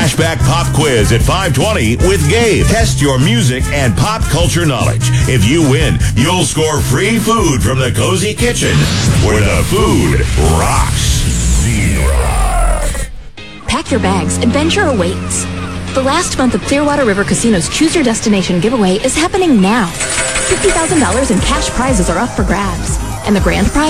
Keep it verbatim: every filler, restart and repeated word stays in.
Flashback Pop Quiz at five twenty with Gabe. Test your music and pop culture knowledge. If you win, you'll score free food from the Cozy Kitchen, where the food rocks. Z-Rock. Pack your bags. Adventure awaits. The last month of Clearwater River Casino's Choose Your Destination giveaway is happening now. fifty thousand dollars in cash prizes are up for grabs. And the grand prize?